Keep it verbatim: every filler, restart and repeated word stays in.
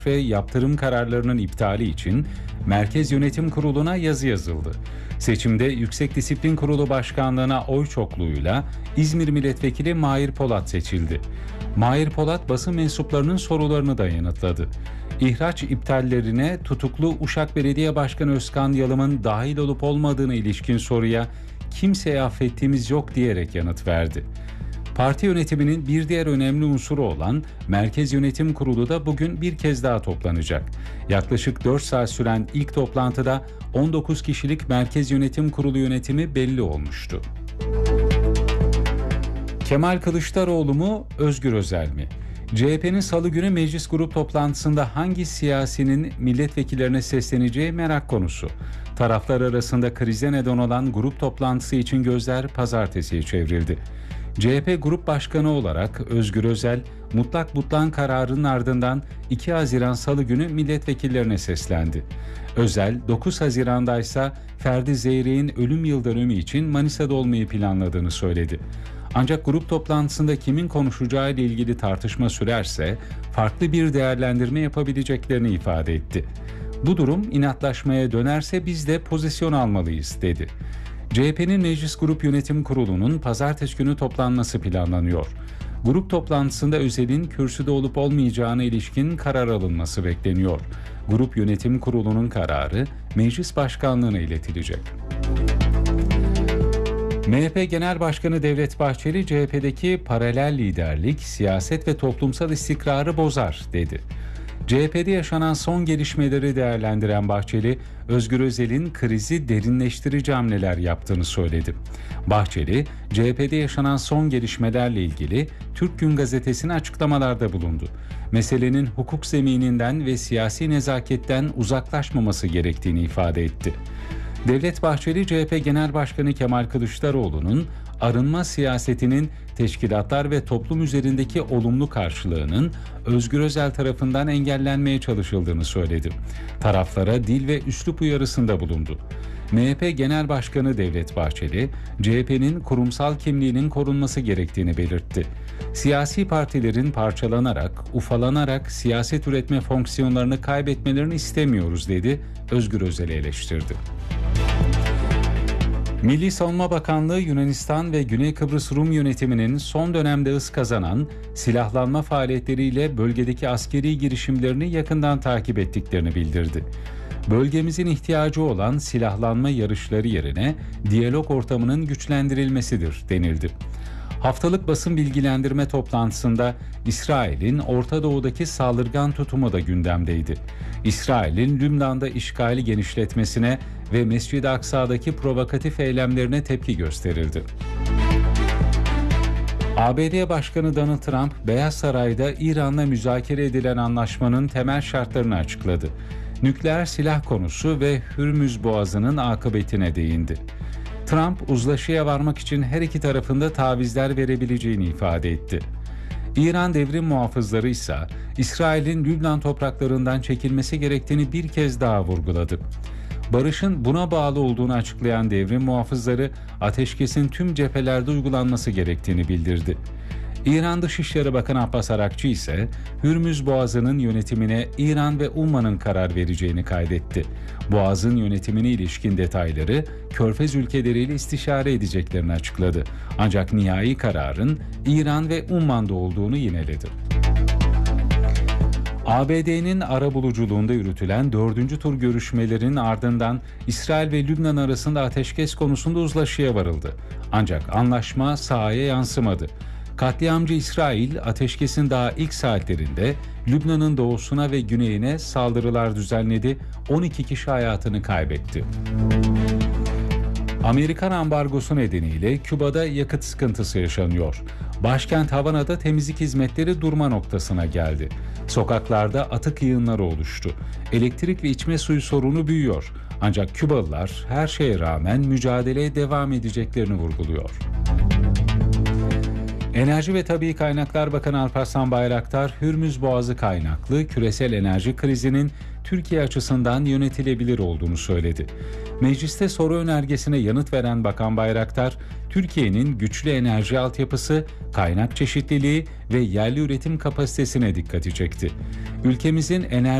ve yaptırım kararlarının iptali için Merkez Yönetim Kurulu'na yazı yazıldı. Seçimde Yüksek Disiplin Kurulu Başkanlığı'na oy çokluğuyla İzmir Milletvekili Mahir Polat seçildi. Mahir Polat basın mensuplarının sorularını da yanıtladı. İhraç iptallerine tutuklu Uşak Belediye Başkanı Özkan Yalım'ın dahil olup olmadığına ilişkin soruya kimseye affettiğimiz yok diyerek yanıt verdi. Parti yönetiminin bir diğer önemli unsuru olan Merkez Yönetim Kurulu da bugün bir kez daha toplanacak. Yaklaşık dört saat süren ilk toplantıda on dokuz kişilik Merkez Yönetim Kurulu yönetimi belli olmuştu. Kemal Kılıçdaroğlu mu, Özgür Özel mi? C H P'nin Salı günü meclis grup toplantısında hangi siyasinin milletvekillerine sesleneceği merak konusu. Taraflar arasında krize neden olan grup toplantısı için gözler pazartesiye çevrildi. C H P Grup Başkanı olarak Özgür Özel, mutlak butlan kararının ardından iki Haziran Salı günü milletvekillerine seslendi. Özel, dokuz Haziran'da ise Ferdi Zeyrek'in ölüm yıldönümü için Manisa'da olmayı planladığını söyledi. Ancak grup toplantısında kimin konuşacağı ile ilgili tartışma sürerse farklı bir değerlendirme yapabileceklerini ifade etti. Bu durum inatlaşmaya dönerse biz de pozisyon almalıyız dedi. C H P'nin Meclis Grup Yönetim Kurulu'nun pazartesi günü toplanması planlanıyor. Grup toplantısında Özel'in kürsüde olup olmayacağına ilişkin karar alınması bekleniyor. Grup Yönetim Kurulu'nun kararı Meclis Başkanlığı'na iletilecek. M H P Genel Başkanı Devlet Bahçeli, C H P'deki paralel liderlik, siyaset ve toplumsal istikrarı bozar dedi. C H P'de yaşanan son gelişmeleri değerlendiren Bahçeli, Özgür Özel'in krizi derinleştirici hamleler yaptığını söyledi. Bahçeli, C H P'de yaşanan son gelişmelerle ilgili Türk Gün Gazetesi'ne açıklamalarda bulundu. Meselenin hukuk zemininden ve siyasi nezaketten uzaklaşmaması gerektiğini ifade etti. Devlet Bahçeli, C H P Genel Başkanı Kemal Kılıçdaroğlu'nun arınma siyasetinin teşkilatlar ve toplum üzerindeki olumlu karşılığının Özgür Özel tarafından engellenmeye çalışıldığını söyledi. Taraflara dil ve üslup uyarısında bulundu. M H P Genel Başkanı Devlet Bahçeli, C H P'nin kurumsal kimliğinin korunması gerektiğini belirtti. Siyasi partilerin parçalanarak, ufalanarak siyaset üretme fonksiyonlarını kaybetmelerini istemiyoruz dedi, Özgür Özel'i eleştirdi. Milli Savunma Bakanlığı, Yunanistan ve Güney Kıbrıs Rum yönetiminin son dönemde hız kazanan silahlanma faaliyetleriyle bölgedeki askeri girişimlerini yakından takip ettiklerini bildirdi. Bölgemizin ihtiyacı olan silahlanma yarışları yerine diyalog ortamının güçlendirilmesidir denildi. Haftalık basın bilgilendirme toplantısında İsrail'in Orta Doğu'daki saldırgan tutumu da gündemdeydi. İsrail'in Lübnan'da işgali genişletmesine ve Mescid-i Aksa'daki provokatif eylemlerine tepki gösterildi. A B D Başkanı Donald Trump, Beyaz Saray'da İran'la müzakere edilen anlaşmanın temel şartlarını açıkladı. Nükleer silah konusu ve Hürmüz Boğazı'nın akıbetine değindi. Trump, uzlaşıya varmak için her iki tarafında tavizler verebileceğini ifade etti. İran devrim muhafızları ise İsrail'in Lübnan topraklarından çekilmesi gerektiğini bir kez daha vurguladı. Barışın buna bağlı olduğunu açıklayan devrim muhafızları, ateşkesin tüm cephelerde uygulanması gerektiğini bildirdi. İran Dışişleri Bakanı Abbas Arakçı ise Hürmüz Boğazı'nın yönetimine İran ve Umman'ın karar vereceğini kaydetti. Boğaz'ın yönetimine ilişkin detayları Körfez ülkeleriyle istişare edeceklerini açıkladı. Ancak nihai kararın İran ve Umman'da olduğunu yineledi. A B D'nin arabuluculuğunda yürütülen dördüncü tur görüşmelerinin ardından İsrail ve Lübnan arasında ateşkes konusunda uzlaşıya varıldı. Ancak anlaşma sahaya yansımadı. Katliamcı İsrail, ateşkesin daha ilk saatlerinde Lübnan'ın doğusuna ve güneyine saldırılar düzenledi, on iki kişi hayatını kaybetti. Amerikan ambargosu nedeniyle Küba'da yakıt sıkıntısı yaşanıyor. Başkent Havana'da temizlik hizmetleri durma noktasına geldi. Sokaklarda atık yığınları oluştu. Elektrik ve içme suyu sorunu büyüyor. Ancak Kübalılar her şeye rağmen mücadeleye devam edeceklerini vurguluyor. Enerji ve Tabii Kaynaklar Bakanı Alparslan Bayraktar, Hürmüz Boğazı kaynaklı küresel enerji krizinin Türkiye açısından yönetilebilir olduğunu söyledi. Mecliste soru önergesine yanıt veren Bakan Bayraktar, Türkiye'nin güçlü enerji altyapısı, kaynak çeşitliliği ve yerli üretim kapasitesine dikkati çekti. Ülkemizin enerji